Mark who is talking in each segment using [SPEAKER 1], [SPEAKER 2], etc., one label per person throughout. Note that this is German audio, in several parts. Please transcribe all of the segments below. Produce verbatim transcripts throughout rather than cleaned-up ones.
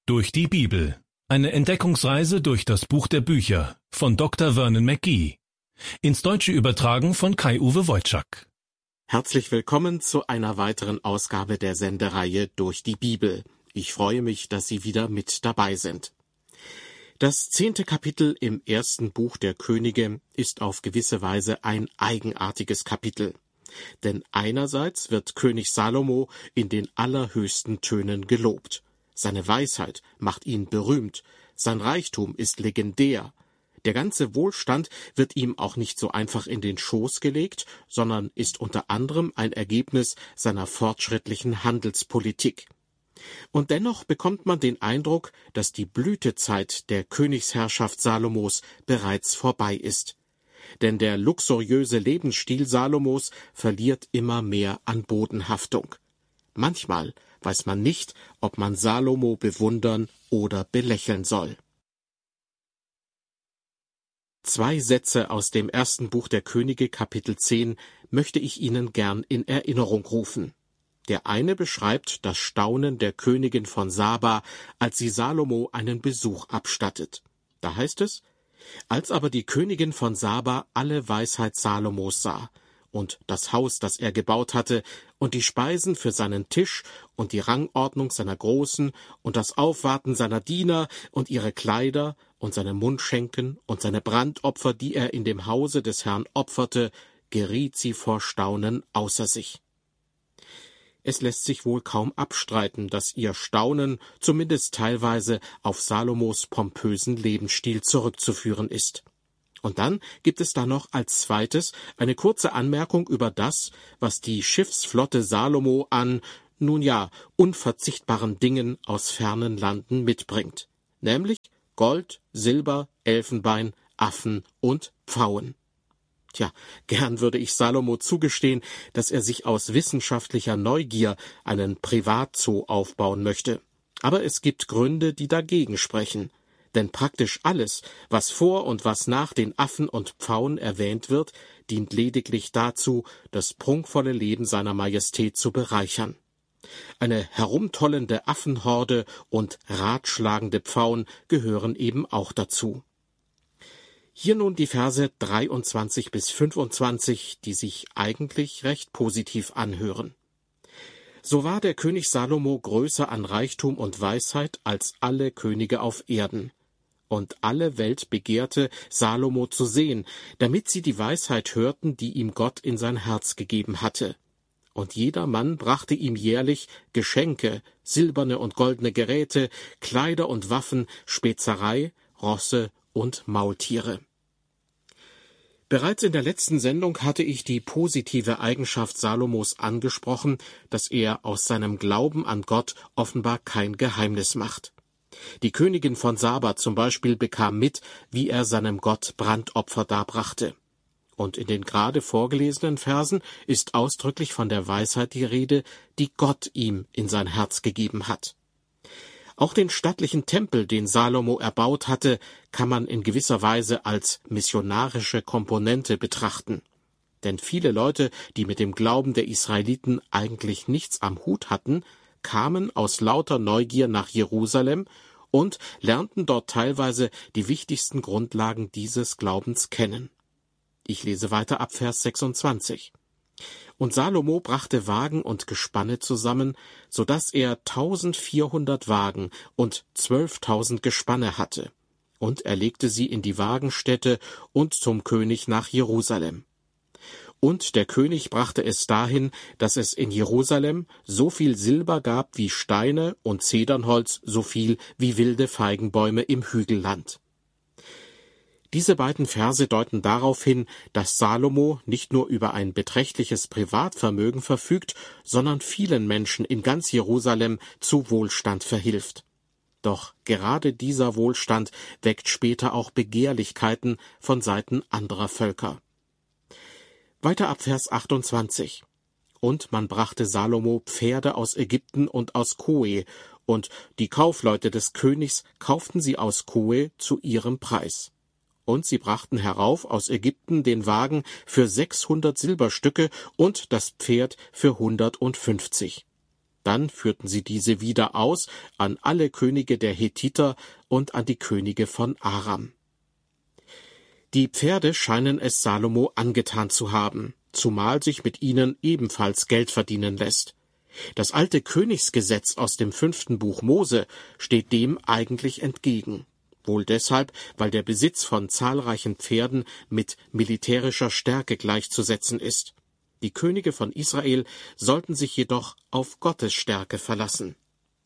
[SPEAKER 1] Durch die Bibel. Eine Entdeckungsreise durch das Buch der Bücher von Doktor Vernon McGee. Ins Deutsche übertragen von Kai-Uwe Wojczak.
[SPEAKER 2] Herzlich willkommen zu einer weiteren Ausgabe der Sendereihe Durch die Bibel. Ich freue mich, dass Sie wieder mit dabei sind. Das zehnte Kapitel im ersten Buch der Könige ist auf gewisse Weise ein eigenartiges Kapitel. Denn einerseits wird König Salomo in den allerhöchsten Tönen gelobt. Seine Weisheit macht ihn berühmt, sein Reichtum ist legendär. Der ganze Wohlstand wird ihm auch nicht so einfach in den Schoß gelegt, sondern ist unter anderem ein Ergebnis seiner fortschrittlichen Handelspolitik. Und dennoch bekommt man den Eindruck, dass die Blütezeit der Königsherrschaft Salomos bereits vorbei ist. Denn der luxuriöse Lebensstil Salomos verliert immer mehr an Bodenhaftung. Manchmal weiß man nicht, ob man Salomo bewundern oder belächeln soll. Zwei Sätze aus dem ersten Buch der Könige, Kapitel zehn, möchte ich Ihnen gern in Erinnerung rufen. Der eine beschreibt das Staunen der Königin von Saba, als sie Salomo einen Besuch abstattet. Da heißt es: Als aber die Königin von Saba alle Weisheit Salomos sah, und das Haus, das er gebaut hatte, und die Speisen für seinen Tisch, und die Rangordnung seiner Großen, und das Aufwarten seiner Diener, und ihre Kleider, und seine Mundschenken, und seine Brandopfer, die er in dem Hause des Herrn opferte, geriet sie vor Staunen außer sich. Es lässt sich wohl kaum abstreiten, dass ihr Staunen zumindest teilweise auf Salomos pompösen Lebensstil zurückzuführen ist. Und dann gibt es da noch als zweites eine kurze Anmerkung über das, was die Schiffsflotte Salomo an, nun ja, unverzichtbaren Dingen aus fernen Landen mitbringt, nämlich Gold, Silber, Elfenbein, Affen und Pfauen. Tja, gern würde ich Salomo zugestehen, dass er sich aus wissenschaftlicher Neugier einen Privatzoo aufbauen möchte. Aber es gibt Gründe, die dagegen sprechen. Denn praktisch alles, was vor und was nach den Affen und Pfauen erwähnt wird, dient lediglich dazu, das prunkvolle Leben seiner Majestät zu bereichern. Eine herumtollende Affenhorde und ratschlagende Pfauen gehören eben auch dazu. Hier nun die Verse dreiundzwanzig bis fünfundzwanzig, die sich eigentlich recht positiv anhören. So war der König Salomo größer an Reichtum und Weisheit als alle Könige auf Erden. Und alle Welt begehrte, Salomo zu sehen, damit sie die Weisheit hörten, die ihm Gott in sein Herz gegeben hatte. Und jeder Mann brachte ihm jährlich Geschenke, silberne und goldene Geräte, Kleider und Waffen, Spezerei, Rosse und Maultiere. Bereits in der letzten Sendung hatte ich die positive Eigenschaft Salomos angesprochen, dass er aus seinem Glauben an Gott offenbar kein Geheimnis macht. Die Königin von Saba zum Beispiel bekam mit, wie er seinem Gott Brandopfer darbrachte. Und in den gerade vorgelesenen Versen ist ausdrücklich von der Weisheit die Rede, die Gott ihm in sein Herz gegeben hat. Auch den stattlichen Tempel, den Salomo erbaut hatte, kann man in gewisser Weise als missionarische Komponente betrachten. Denn viele Leute, die mit dem Glauben der Israeliten eigentlich nichts am Hut hatten, kamen aus lauter Neugier nach Jerusalem und lernten dort teilweise die wichtigsten Grundlagen dieses Glaubens kennen. Ich lese weiter ab Vers sechsundzwanzig. Und Salomo brachte Wagen und Gespanne zusammen, so daß er tausendvierhundert Wagen und zwölftausend Gespanne hatte. Und er legte sie in die Wagenstätte und zum König nach Jerusalem. Und der König brachte es dahin, dass es in Jerusalem so viel Silber gab wie Steine und Zedernholz so viel wie wilde Feigenbäume im Hügelland. Diese beiden Verse deuten darauf hin, dass Salomo nicht nur über ein beträchtliches Privatvermögen verfügt, sondern vielen Menschen in ganz Jerusalem zu Wohlstand verhilft. Doch gerade dieser Wohlstand weckt später auch Begehrlichkeiten von Seiten anderer Völker. Weiter ab Vers achtundzwanzig. Und man brachte Salomo Pferde aus Ägypten und aus Koe, und die Kaufleute des Königs kauften sie aus Koe zu ihrem Preis. Und sie brachten herauf aus Ägypten den Wagen für sechshundert Silberstücke und das Pferd für hundertfünfzig. Dann führten sie diese wieder aus an alle Könige der Hethiter und an die Könige von Aram. Die Pferde scheinen es Salomo angetan zu haben, zumal sich mit ihnen ebenfalls Geld verdienen lässt. Das alte Königsgesetz aus dem fünften Buch Mose steht dem eigentlich entgegen. Wohl deshalb, weil der Besitz von zahlreichen Pferden mit militärischer Stärke gleichzusetzen ist. Die Könige von Israel sollten sich jedoch auf Gottes Stärke verlassen.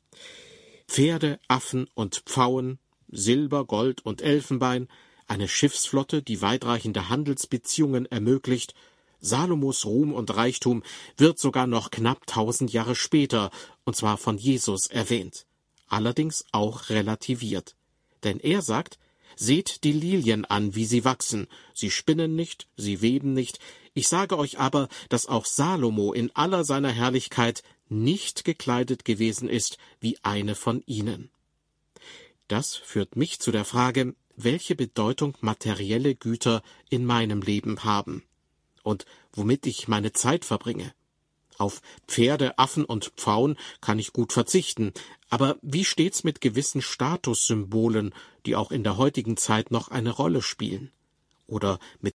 [SPEAKER 2] Pferde, Affen und Pfauen, Silber, Gold und Elfenbein, eine Schiffsflotte, die weitreichende Handelsbeziehungen ermöglicht, Salomos Ruhm und Reichtum wird sogar noch knapp tausend Jahre später, und zwar von Jesus, erwähnt. Allerdings auch relativiert. Denn er sagt, seht die Lilien an, wie sie wachsen, sie spinnen nicht, sie weben nicht, ich sage euch aber, dass auch Salomo in aller seiner Herrlichkeit nicht gekleidet gewesen ist wie eine von ihnen. Das führt mich zu der Frage, welche Bedeutung materielle Güter in meinem Leben haben und womit ich meine Zeit verbringe. Auf Pferde, Affen und Pfauen kann ich gut verzichten, aber wie steht's mit gewissen Statussymbolen, die auch in der heutigen Zeit noch eine Rolle spielen? Oder mit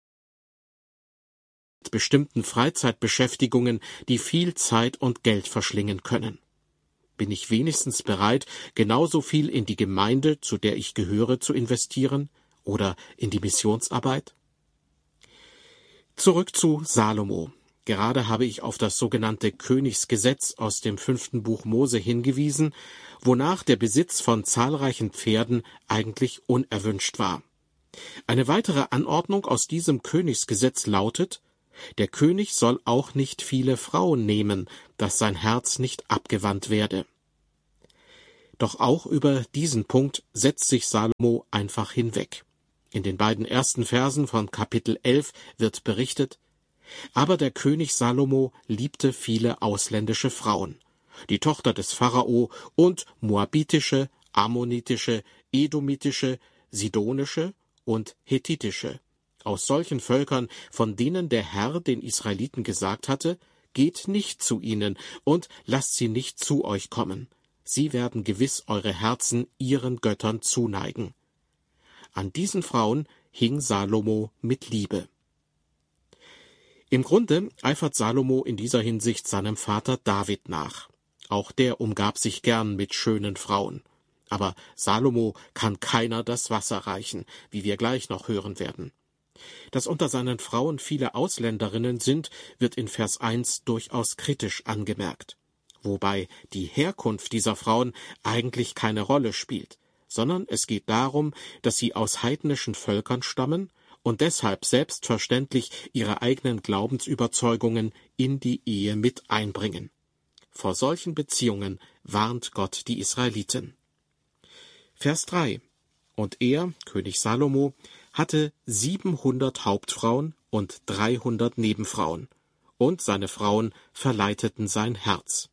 [SPEAKER 2] bestimmten Freizeitbeschäftigungen, die viel Zeit und Geld verschlingen können? Bin ich wenigstens bereit, genauso viel in die Gemeinde, zu der ich gehöre, zu investieren oder in die Missionsarbeit? Zurück zu Salomo. Gerade habe ich auf das sogenannte Königsgesetz aus dem fünften Buch Mose hingewiesen, wonach der Besitz von zahlreichen Pferden eigentlich unerwünscht war. Eine weitere Anordnung aus diesem Königsgesetz lautet, der König soll auch nicht viele Frauen nehmen, dass sein Herz nicht abgewandt werde. Doch auch über diesen Punkt setzt sich Salomo einfach hinweg. In den beiden ersten Versen von Kapitel elf wird berichtet, aber der König Salomo liebte viele ausländische Frauen, die Tochter des Pharao und moabitische, ammonitische, edomitische, sidonische und hethitische, aus solchen Völkern, von denen der Herr den Israeliten gesagt hatte, geht nicht zu ihnen und lasst sie nicht zu euch kommen. Sie werden gewiss eure Herzen ihren Göttern zuneigen. An diesen Frauen hing Salomo mit Liebe. Im Grunde eifert Salomo in dieser Hinsicht seinem Vater David nach. Auch der umgab sich gern mit schönen Frauen. Aber Salomo kann keiner das Wasser reichen, wie wir gleich noch hören werden. Dass unter seinen Frauen viele Ausländerinnen sind, wird in Vers eins durchaus kritisch angemerkt. Wobei die Herkunft dieser Frauen eigentlich keine Rolle spielt, sondern es geht darum, dass sie aus heidnischen Völkern stammen und deshalb selbstverständlich ihre eigenen Glaubensüberzeugungen in die Ehe mit einbringen. Vor solchen Beziehungen warnt Gott die Israeliten. Vers drei. Und er, König Salomo, hatte siebenhundert Hauptfrauen und dreihundert Nebenfrauen, und seine Frauen verleiteten sein Herz.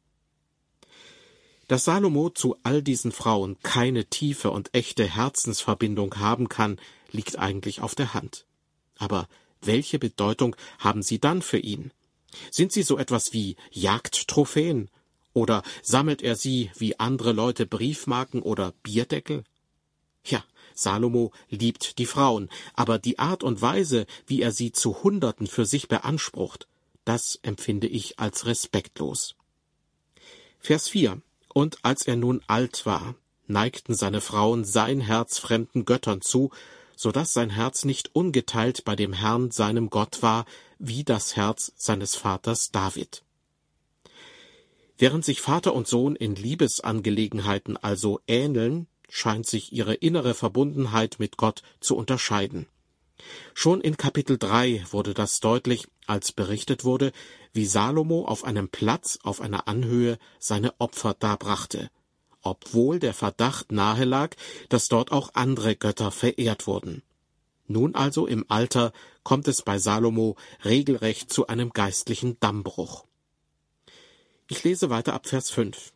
[SPEAKER 2] Dass Salomo zu all diesen Frauen keine tiefe und echte Herzensverbindung haben kann, liegt eigentlich auf der Hand. Aber welche Bedeutung haben sie dann für ihn? Sind sie so etwas wie Jagdtrophäen? Oder sammelt er sie wie andere Leute Briefmarken oder Bierdeckel? Ja, Salomo liebt die Frauen, aber die Art und Weise, wie er sie zu Hunderten für sich beansprucht, das empfinde ich als respektlos. Vers vier. Und als er nun alt war, neigten seine Frauen sein Herz fremden Göttern zu, so dass sein Herz nicht ungeteilt bei dem Herrn seinem Gott war, wie das Herz seines Vaters David. Während sich Vater und Sohn in Liebesangelegenheiten also ähneln, scheint sich ihre innere Verbundenheit mit Gott zu unterscheiden. Schon in Kapitel drei wurde das deutlich, als berichtet wurde, wie Salomo auf einem Platz auf einer Anhöhe seine Opfer darbrachte, obwohl der Verdacht nahe lag, dass dort auch andere Götter verehrt wurden. Nun also im Alter kommt es bei Salomo regelrecht zu einem geistlichen Dammbruch. Ich lese weiter ab Vers fünf.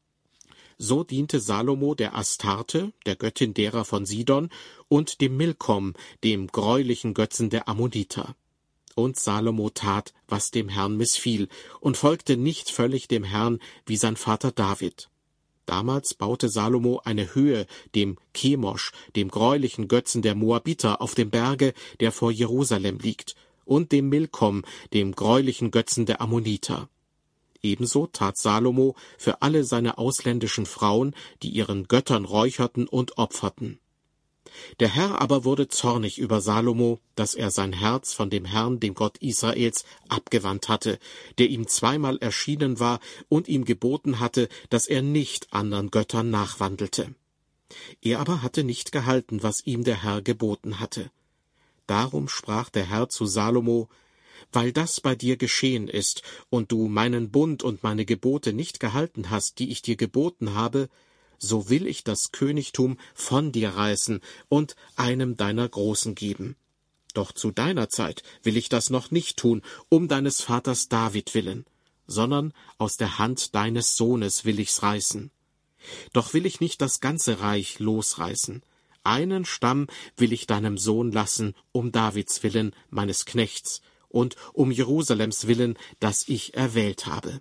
[SPEAKER 2] So diente Salomo der Astarte, der Göttin derer von Sidon, und dem Milkom, dem greulichen Götzen der Ammoniter. Und Salomo tat, was dem Herrn missfiel, und folgte nicht völlig dem Herrn wie sein Vater David. Damals baute Salomo eine Höhe dem Chemosh, dem greulichen Götzen der Moabiter, auf dem Berge, der vor Jerusalem liegt, und dem Milkom, dem greulichen Götzen der Ammoniter. Ebenso tat Salomo für alle seine ausländischen Frauen, die ihren Göttern räucherten und opferten. Der Herr aber wurde zornig über Salomo, dass er sein Herz von dem Herrn, dem Gott Israels, abgewandt hatte, der ihm zweimal erschienen war und ihm geboten hatte, dass er nicht anderen Göttern nachwandelte. Er aber hatte nicht gehalten, was ihm der Herr geboten hatte. Darum sprach der Herr zu Salomo: Weil das bei dir geschehen ist und du meinen Bund und meine Gebote nicht gehalten hast, die ich dir geboten habe, so will ich das Königtum von dir reißen und einem deiner Großen geben. Doch zu deiner Zeit will ich das noch nicht tun, um deines Vaters David willen, sondern aus der Hand deines Sohnes will ich's reißen. Doch will ich nicht das ganze Reich losreißen. Einen Stamm will ich deinem Sohn lassen, um Davids willen, meines Knechts, und um Jerusalems willen, das ich erwählt habe.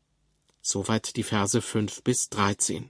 [SPEAKER 2] Soweit die Verse fünf bis dreizehn.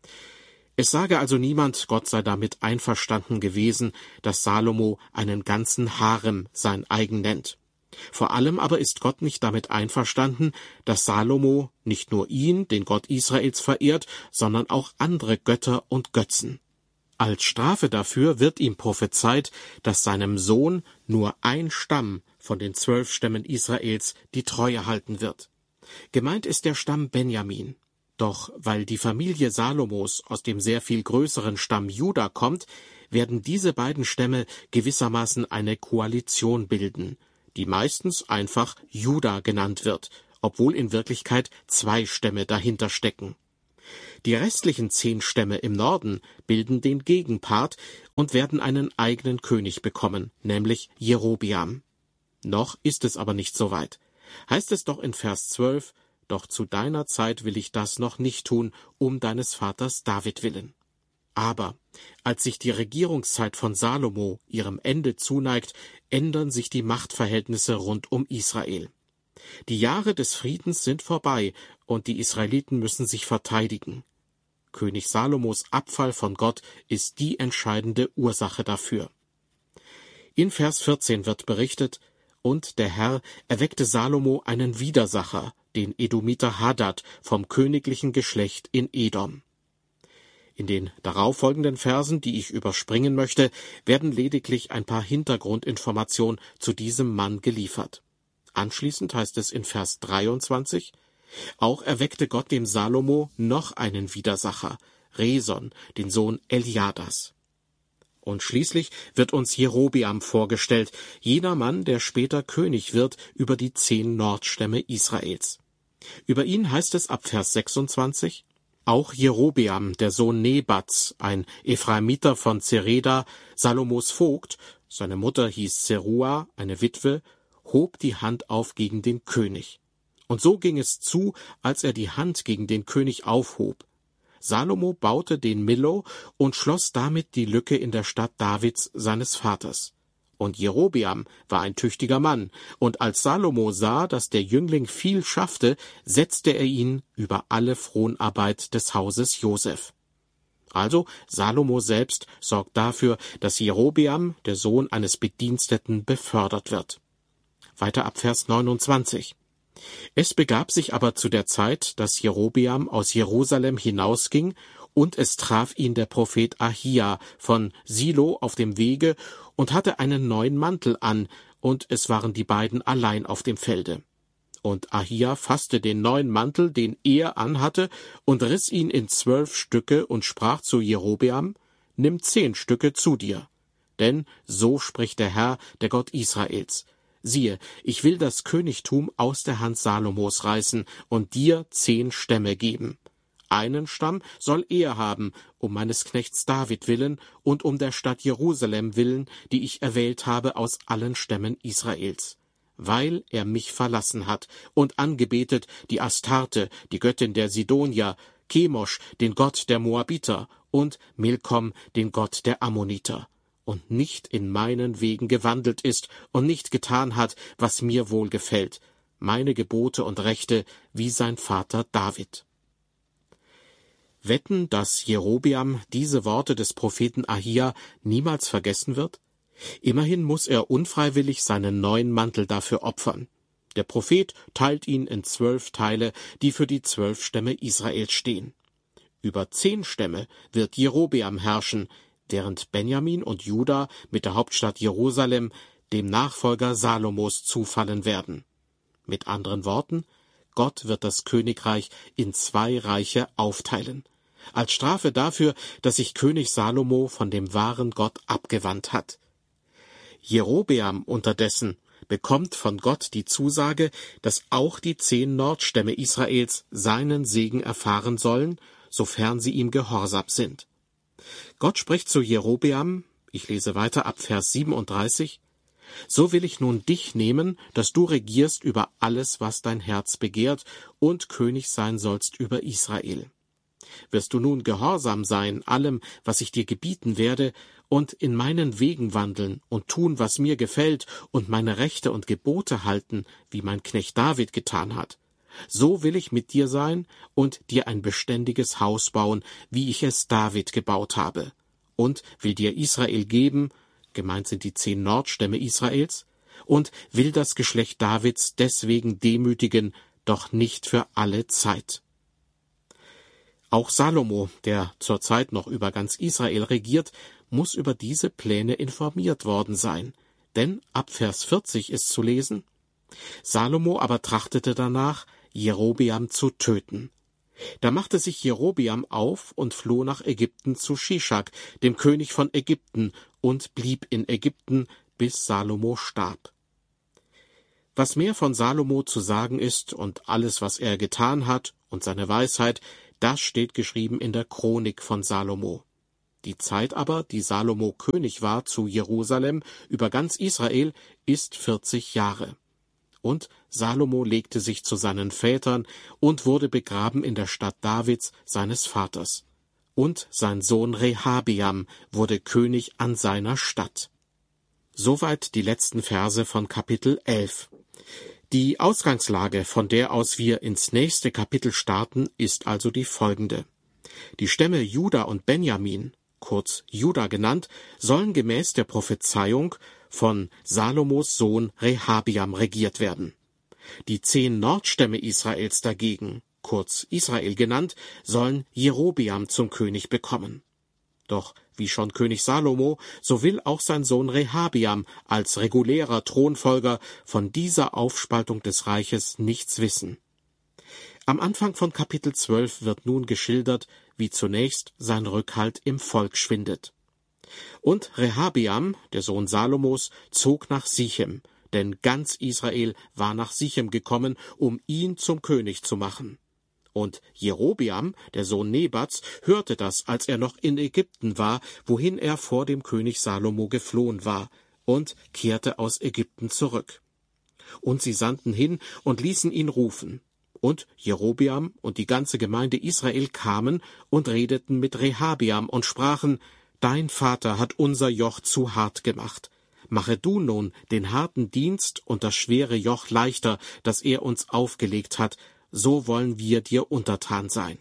[SPEAKER 2] Es sage also niemand, Gott sei damit einverstanden gewesen, dass Salomo einen ganzen Harem sein eigen nennt. Vor allem aber ist Gott nicht damit einverstanden, dass Salomo nicht nur ihn, den Gott Israels, verehrt, sondern auch andere Götter und Götzen. Als Strafe dafür wird ihm prophezeit, dass seinem Sohn nur ein Stamm von den zwölf Stämmen Israels die Treue halten wird. Gemeint ist der Stamm Benjamin. Doch weil die Familie Salomos aus dem sehr viel größeren Stamm Juda kommt, werden diese beiden Stämme gewissermaßen eine Koalition bilden, die meistens einfach Juda genannt wird, obwohl in Wirklichkeit zwei Stämme dahinter stecken. Die restlichen zehn Stämme im Norden bilden den Gegenpart und werden einen eigenen König bekommen, nämlich Jerobeam. Noch ist es aber nicht so weit. Heißt es doch in Vers zwölf: Doch zu deiner Zeit will ich das noch nicht tun, um deines Vaters David willen. Aber als sich die Regierungszeit von Salomo ihrem Ende zuneigt, ändern sich die Machtverhältnisse rund um Israel. Die Jahre des Friedens sind vorbei und die Israeliten müssen sich verteidigen. König Salomos Abfall von Gott ist die entscheidende Ursache dafür. In Vers vierzehn wird berichtet: Und der Herr erweckte Salomo einen Widersacher, den Edomiter Hadad, vom königlichen Geschlecht in Edom. In den darauffolgenden Versen, die ich überspringen möchte, werden lediglich ein paar Hintergrundinformationen zu diesem Mann geliefert. Anschließend heißt es in Vers dreiundzwanzig: Auch erweckte Gott dem Salomo noch einen Widersacher, Reson, den Sohn Eliadas. Und schließlich wird uns Jerobeam vorgestellt, jener Mann, der später König wird über die zehn Nordstämme Israels. Über ihn heißt es ab Vers sechsundzwanzig: Auch Jerobeam, der Sohn Nebats, ein Ephraimiter von Zereda, Salomos Vogt, seine Mutter hieß Zerua, eine Witwe, hob die Hand auf gegen den König. Und so ging es zu, als er die Hand gegen den König aufhob. Salomo baute den Millo und schloss damit die Lücke in der Stadt Davids, seines Vaters. Und Jerobeam war ein tüchtiger Mann, und als Salomo sah, dass der Jüngling viel schaffte, setzte er ihn über alle Fronarbeit des Hauses Joseph. Also Salomo selbst sorgt dafür, dass Jerobeam, der Sohn eines Bediensteten, befördert wird. Weiter ab Vers neunundzwanzig. Es begab sich aber zu der Zeit, dass Jerobeam aus Jerusalem hinausging, und es traf ihn der Prophet Ahia von Silo auf dem Wege und hatte einen neuen Mantel an, und es waren die beiden allein auf dem Felde. Und Ahia fasste den neuen Mantel, den er anhatte, und riss ihn in zwölf Stücke und sprach zu Jerobeam: Nimm zehn Stücke zu dir. Denn so spricht der Herr, der Gott Israels: Siehe, ich will das Königtum aus der Hand Salomos reißen und dir zehn Stämme geben. Einen Stamm soll er haben, um meines Knechts David willen und um der Stadt Jerusalem willen, die ich erwählt habe aus allen Stämmen Israels, weil er mich verlassen hat und angebetet die Astarte, die Göttin der Sidonier, Chemosh, den Gott der Moabiter, und Milkom, den Gott der Ammoniter, und nicht in meinen Wegen gewandelt ist und nicht getan hat, was mir wohlgefällt, meine Gebote und Rechte wie sein Vater David. Wetten, dass Jerobeam diese Worte des Propheten Ahia niemals vergessen wird? Immerhin muss er unfreiwillig seinen neuen Mantel dafür opfern. Der Prophet teilt ihn in zwölf Teile, die für die zwölf Stämme Israels stehen. Über zehn Stämme wird Jerobeam herrschen, während Benjamin und Juda mit der Hauptstadt Jerusalem dem Nachfolger Salomos zufallen werden. Mit anderen Worten, Gott wird das Königreich in zwei Reiche aufteilen, als Strafe dafür, dass sich König Salomo von dem wahren Gott abgewandt hat. Jerobeam unterdessen bekommt von Gott die Zusage, dass auch die zehn Nordstämme Israels seinen Segen erfahren sollen, sofern sie ihm gehorsam sind. Gott spricht zu Jerobeam, ich lese weiter ab Vers siebenunddreißig, »So will ich nun dich nehmen, dass du regierst über alles, was dein Herz begehrt, und König sein sollst über Israel. Wirst du nun gehorsam sein allem, was ich dir gebieten werde, und in meinen Wegen wandeln und tun, was mir gefällt, und meine Rechte und Gebote halten, wie mein Knecht David getan hat, so will ich mit dir sein und dir ein beständiges Haus bauen, wie ich es David gebaut habe, und will dir Israel geben, gemeint sind die zehn Nordstämme Israels, und will das Geschlecht Davids deswegen demütigen, doch nicht für alle Zeit.« Auch Salomo, der zurzeit noch über ganz Israel regiert, muss über diese Pläne informiert worden sein, denn ab Vers vierzig ist zu lesen: »Salomo aber trachtete danach, Jerobeam zu töten. Da machte sich Jerobeam auf und floh nach Ägypten zu Shischak, dem König von Ägypten, und blieb in Ägypten, bis Salomo starb.« Was mehr von Salomo zu sagen ist und alles, was er getan hat und seine Weisheit, das steht geschrieben in der Chronik von Salomo. Die Zeit aber, die Salomo König war zu Jerusalem über ganz Israel, ist vierzig Jahre. Und Salomo legte sich zu seinen Vätern und wurde begraben in der Stadt Davids, seines Vaters. Und sein Sohn Rehabeam wurde König an seiner Stadt. Soweit die letzten Verse von Kapitel elf. Die Ausgangslage, von der aus wir ins nächste Kapitel starten, ist also die folgende. Die Stämme Juda und Benjamin, kurz Juda genannt, sollen gemäß der Prophezeiung von Salomos Sohn Rehabeam regiert werden. Die zehn Nordstämme Israels dagegen, kurz Israel genannt, sollen Jerobeam zum König bekommen. Doch wie schon König Salomo, so will auch sein Sohn Rehabeam als regulärer Thronfolger von dieser Aufspaltung des Reiches nichts wissen. Am Anfang von Kapitel zwölf wird nun geschildert, wie zunächst sein Rückhalt im Volk schwindet. Und Rehabeam, der Sohn Salomos, zog nach Sichem, denn ganz Israel war nach Sichem gekommen, um ihn zum König zu machen. Und Jerobeam, der Sohn Nebats, hörte das, als er noch in Ägypten war, wohin er vor dem König Salomo geflohen war, und kehrte aus Ägypten zurück. Und sie sandten hin und ließen ihn rufen. Und Jerobeam und die ganze Gemeinde Israel kamen und redeten mit Rehabeam und sprachen: »Dein Vater hat unser Joch zu hart gemacht. Mache du nun den harten Dienst und das schwere Joch leichter, das er uns aufgelegt hat, so wollen wir dir untertan sein.«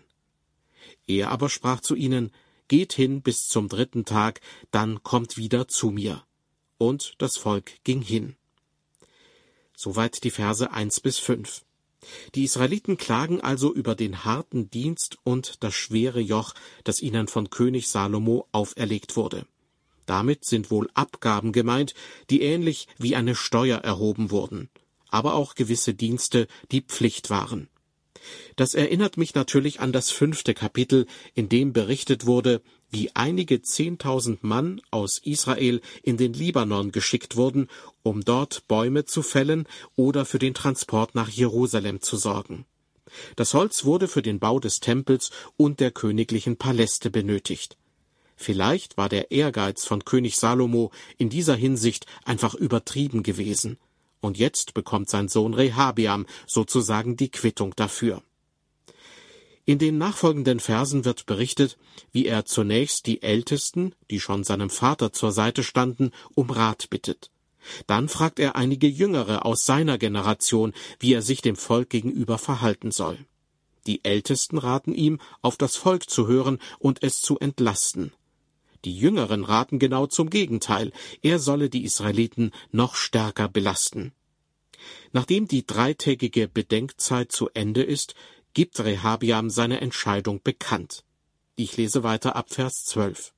[SPEAKER 2] Er aber sprach zu ihnen: »Geht hin bis zum dritten Tag, dann kommt wieder zu mir.« Und das Volk ging hin. Soweit die Verse eins bis fünf. Die Israeliten klagen also über den harten Dienst und das schwere Joch, das ihnen von König Salomo auferlegt wurde. Damit sind wohl Abgaben gemeint, die ähnlich wie eine Steuer erhoben wurden, aber auch gewisse Dienste, die Pflicht waren. Das erinnert mich natürlich an das fünfte Kapitel, in dem berichtet wurde, wie einige zehntausend Mann aus Israel in den Libanon geschickt wurden, um dort Bäume zu fällen oder für den Transport nach Jerusalem zu sorgen. Das Holz wurde für den Bau des Tempels und der königlichen Paläste benötigt. Vielleicht war der Ehrgeiz von König Salomo in dieser Hinsicht einfach übertrieben gewesen. Und jetzt bekommt sein Sohn Rehabeam sozusagen die Quittung dafür. In den nachfolgenden Versen wird berichtet, wie er zunächst die Ältesten, die schon seinem Vater zur Seite standen, um Rat bittet. Dann fragt er einige Jüngere aus seiner Generation, wie er sich dem Volk gegenüber verhalten soll. Die Ältesten raten ihm, auf das Volk zu hören und es zu entlasten. Die Jüngeren raten genau zum Gegenteil, er solle die Israeliten noch stärker belasten. Nachdem die dreitägige Bedenkzeit zu Ende ist, gibt Rehabiam seine Entscheidung bekannt. Ich lese weiter ab Vers zwölf.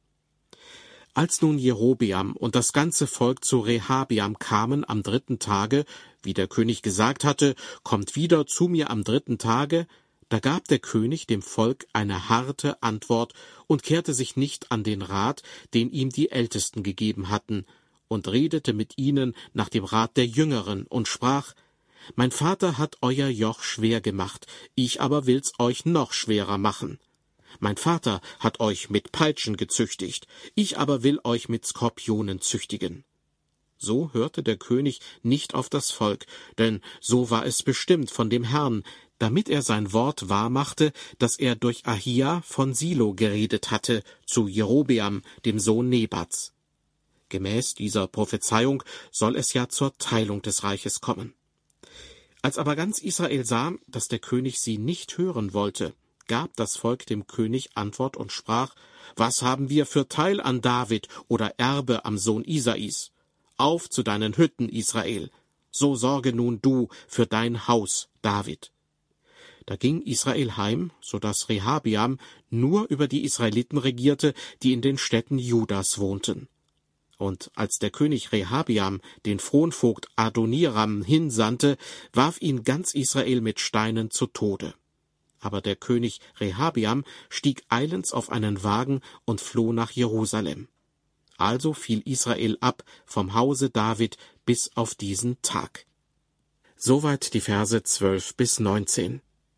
[SPEAKER 2] Als nun Jerobeam und das ganze Volk zu Rehabiam kamen am dritten Tage, wie der König gesagt hatte, kommt wieder zu mir am dritten Tage, da gab der König dem Volk eine harte Antwort und kehrte sich nicht an den Rat, den ihm die Ältesten gegeben hatten, und redete mit ihnen nach dem Rat der Jüngeren und sprach: Mein Vater hat euer Joch schwer gemacht, ich aber will's euch noch schwerer machen. Mein Vater hat euch mit Peitschen gezüchtigt, ich aber will euch mit Skorpionen züchtigen. So hörte der König nicht auf das Volk, denn so war es bestimmt von dem Herrn, damit er sein Wort wahrmachte, das er durch Ahia von Silo geredet hatte, zu Jerobeam, dem Sohn Nebats. Gemäß dieser Prophezeiung soll es ja zur Teilung des Reiches kommen. Als aber ganz Israel sah, dass der König sie nicht hören wollte, gab das Volk dem König Antwort und sprach: Was haben wir für Teil an David oder Erbe am Sohn Isais? Auf zu deinen Hütten, Israel! So sorge nun du für dein Haus, David. Da ging Israel heim, so dass Rehabiam nur über die Israeliten regierte, die in den Städten Judas wohnten. Und als der König Rehabiam den Fronvogt Adoniram hinsandte, warf ihn ganz Israel mit Steinen zu Tode. Aber der König Rehabiam stieg eilends auf einen Wagen und floh nach Jerusalem. Also fiel Israel ab vom Hause David bis auf diesen Tag. Soweit die Verse zwölf bis neunzehn.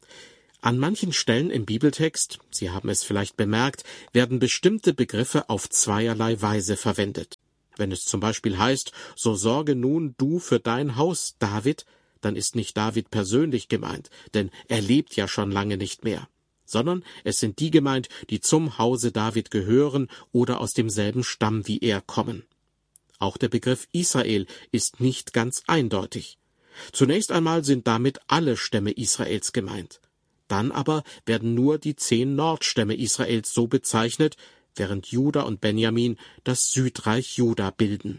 [SPEAKER 2] An manchen Stellen im Bibeltext, Sie haben es vielleicht bemerkt, werden bestimmte Begriffe auf zweierlei Weise verwendet. Wenn es zum Beispiel heißt, so sorge nun du für dein Haus, David, dann ist nicht David persönlich gemeint, denn er lebt ja schon lange nicht mehr, sondern es sind die gemeint, die zum Hause David gehören oder aus demselben Stamm wie er kommen. Auch der Begriff Israel ist nicht ganz eindeutig. Zunächst einmal sind damit alle Stämme Israels gemeint. Dann aber werden nur die zehn Nordstämme Israels so bezeichnet, während Juda und Benjamin das Südreich Juda bilden.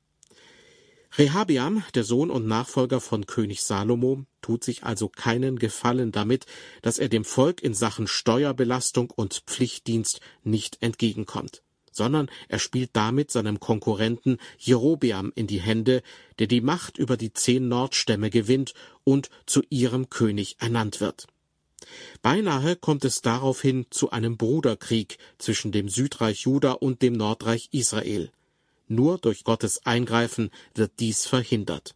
[SPEAKER 2] Rehabiam, der Sohn und Nachfolger von König Salomo, tut sich also keinen Gefallen damit, dass er dem Volk in Sachen Steuerbelastung und Pflichtdienst nicht entgegenkommt, sondern er spielt damit seinem Konkurrenten Jerobeam in die Hände, der die Macht über die zehn Nordstämme gewinnt und zu ihrem König ernannt wird. Beinahe kommt es daraufhin zu einem Bruderkrieg zwischen dem Südreich Juda und dem Nordreich Israel. Nur durch Gottes Eingreifen wird dies verhindert.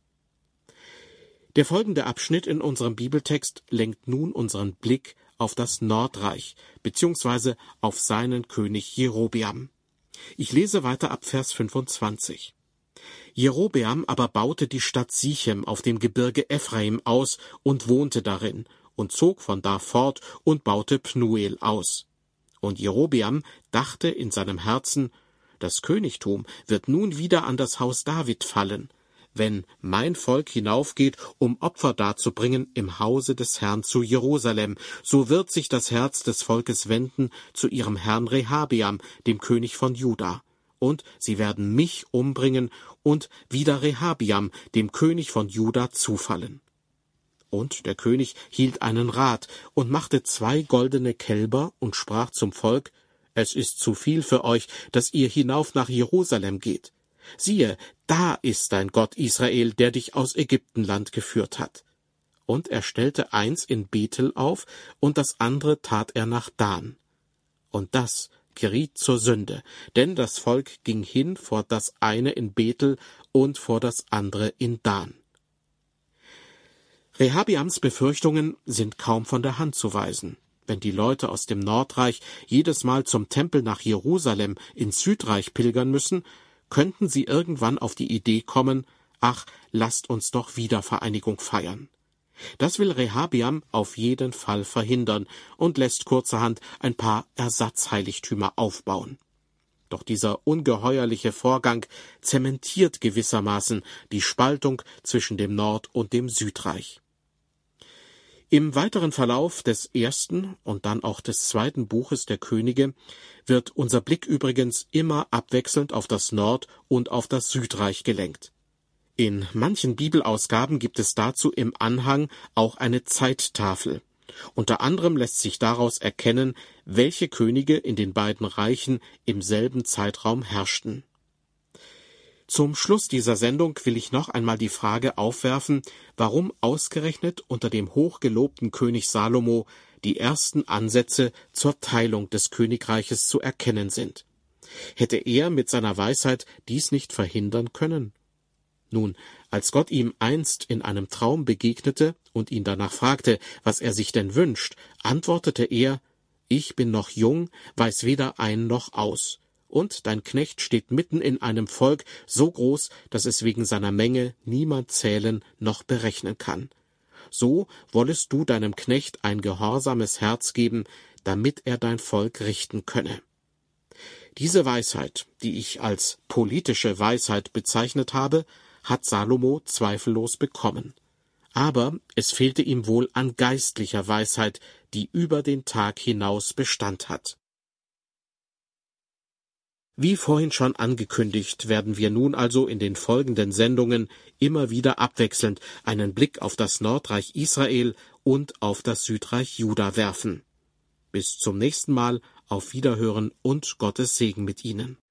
[SPEAKER 2] Der folgende Abschnitt in unserem Bibeltext lenkt nun unseren Blick auf das Nordreich bzw. auf seinen König Jerobeam. Ich lese weiter ab Vers fünfundzwanzig. Jerobeam aber baute die Stadt Sichem auf dem Gebirge Ephraim aus und wohnte darin und zog von da fort und baute Pnuel aus. Und Jerobeam dachte in seinem Herzen: Das Königtum wird nun wieder an das Haus David fallen, wenn mein Volk hinaufgeht, um Opfer darzubringen im Hause des Herrn zu Jerusalem, so wird sich das Herz des Volkes wenden zu ihrem Herrn Rehabiam, dem König von Juda, und sie werden mich umbringen und wieder Rehabiam, dem König von Juda, zufallen. Und der König hielt einen Rat und machte zwei goldene Kälber und sprach zum Volk: Es ist zu viel für euch, dass ihr hinauf nach Jerusalem geht. Siehe, da ist dein Gott Israel, der dich aus Ägyptenland geführt hat. Und er stellte eins in Bethel auf, und das andere tat er nach Dan. Und das geriet zur Sünde, denn das Volk ging hin vor das eine in Bethel und vor das andere in Dan. Rehabiams Befürchtungen sind kaum von der Hand zu weisen. Wenn die Leute aus dem Nordreich jedes Mal zum Tempel nach Jerusalem ins Südreich pilgern müssen, könnten sie irgendwann auf die Idee kommen: Ach, lasst uns doch Wiedervereinigung feiern. Das will Rehabeam auf jeden Fall verhindern und lässt kurzerhand ein paar Ersatzheiligtümer aufbauen. Doch dieser ungeheuerliche Vorgang zementiert gewissermaßen die Spaltung zwischen dem Nord- und dem Südreich. Im weiteren Verlauf des ersten und dann auch des zweiten Buches der Könige wird unser Blick übrigens immer abwechselnd auf das Nord- und auf das Südreich gelenkt. In manchen Bibelausgaben gibt es dazu im Anhang auch eine Zeittafel. Unter anderem lässt sich daraus erkennen, welche Könige in den beiden Reichen im selben Zeitraum herrschten. Zum Schluss dieser Sendung will ich noch einmal die Frage aufwerfen, warum ausgerechnet unter dem hochgelobten König Salomo die ersten Ansätze zur Teilung des Königreiches zu erkennen sind. Hätte er mit seiner Weisheit dies nicht verhindern können? Nun, als Gott ihm einst in einem Traum begegnete und ihn danach fragte, was er sich denn wünscht, antwortete er: »Ich bin noch jung, weiß weder ein noch aus. Und dein Knecht steht mitten in einem Volk so groß, dass es wegen seiner Menge niemand zählen noch berechnen kann. So wollest du deinem Knecht ein gehorsames Herz geben, damit er dein Volk richten könne.« Diese Weisheit, die ich als politische Weisheit bezeichnet habe, hat Salomo zweifellos bekommen. Aber es fehlte ihm wohl an geistlicher Weisheit, die über den Tag hinaus Bestand hat. Wie vorhin schon angekündigt, werden wir nun also in den folgenden Sendungen immer wieder abwechselnd einen Blick auf das Nordreich Israel und auf das Südreich Juda werfen. Bis zum nächsten Mal, auf Wiederhören und Gottes Segen mit Ihnen.